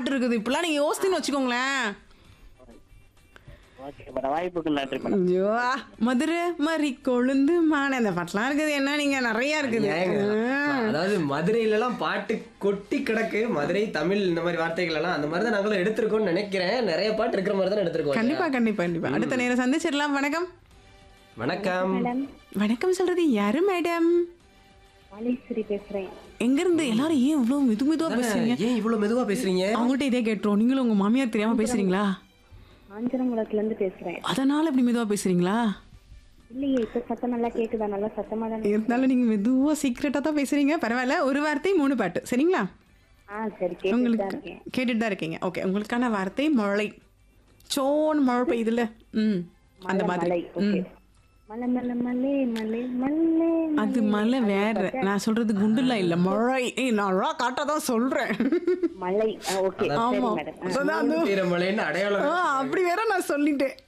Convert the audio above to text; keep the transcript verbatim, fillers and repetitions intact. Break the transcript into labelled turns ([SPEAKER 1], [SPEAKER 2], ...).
[SPEAKER 1] பாட்டு இருக்குது. இப்படிலாம் நீங்க யோசிச்சுன்னு வச்சுக்கோங்களேன்.
[SPEAKER 2] Okay madam. வாய்ப்புக்கு நன்றி மேடம்.
[SPEAKER 1] ஐயோ! மதுரை மறி கொழுந்து மானே அந்த பாட்டுலாம் இருக்குது. என்ன நீங்க நிறைய இருக்குது.
[SPEAKER 3] ஏங்க,
[SPEAKER 1] ஆ.
[SPEAKER 3] அதாவது மதுரையில எல்லாம் பாட்டு கொட்டி கிடக்கு. மதுரை தமிழ் இந்த மாதிரி வார்த்தைகள் எல்லாம் அந்த மாதிரி தான் நாங்களும் எடுத்திருக்கோம்னு நினைக்கிறேன். நிறைய பாட்டு இருக்கிற மாதிரி தான் எடுத்திருக்கோம்.
[SPEAKER 1] கண்டிப்பா கண்டிப்பா கண்டிப்பா. அடுத்த நேரம் சந்திச்சிடலாம். வணக்கம்.
[SPEAKER 3] வணக்கம்.
[SPEAKER 4] மேடம்
[SPEAKER 1] வணக்கம் சொல்றது யாரு மேடம்?
[SPEAKER 4] மாலேஸ்வரி பேசுறேன்.
[SPEAKER 1] எங்க இருந்து எல்லாரும் ஏன் இவ்வளவு மெது மெதுவா பேசுறீங்க?
[SPEAKER 3] ஏன் இவ்வளவு மெதுவா பேசுறீங்க?
[SPEAKER 1] அவங்ககிட்ட இதே கேட்டுரும். நீங்களும் உங்க மாமியார் தெரியாம பேசுறீங்களா?
[SPEAKER 4] ஆஞ்சநகுளத்துல இருந்து பேசுறேன்.
[SPEAKER 1] அதனால இப்படி மெதுவா பேசுறீங்களா?
[SPEAKER 4] இல்லையே, இப்ப சத்தம் நல்லா கேக்குதா? நல்லா சத்தமா தானே.
[SPEAKER 1] இருந்தாலும் நீங்க மெதுவா சீக்கிரட்டா தான் பேசுறீங்க. பரவாயில்ல. ஒரு வார்த்தை மூணு பாட்டு சரிங்களா?
[SPEAKER 4] ஆ சரி, கேட்டுட்டு
[SPEAKER 1] உங்களுக்கு
[SPEAKER 4] தான் இருக்கேன்.
[SPEAKER 1] கேட்டுட்டு தான் இருக்கீங்க. ஓகே, உங்களுக்கான வார்த்தை மழை. சோன் மழை பெய்யுதுல. ம் அந்த
[SPEAKER 4] மலை,
[SPEAKER 1] மாதிரி.
[SPEAKER 4] மலை, ஓகே.
[SPEAKER 1] ம்
[SPEAKER 4] மலை மலை மலை மலை மலை
[SPEAKER 1] அது மலை வேற. நான் சொல்றது குண்டுலாம் இல்ல, மழை. ஏய் நான் ரா காட்டா தான் சொல்றேன்.
[SPEAKER 4] மலை. ஆ, ஓகே சரி
[SPEAKER 1] ஆமா.
[SPEAKER 4] மேடம். ஆ,
[SPEAKER 1] அதான் அது.
[SPEAKER 3] தீரமலைன்னு அடையாளம்.
[SPEAKER 1] ஆ, அப்படி வேற நான் சொல்லிட்டேன்.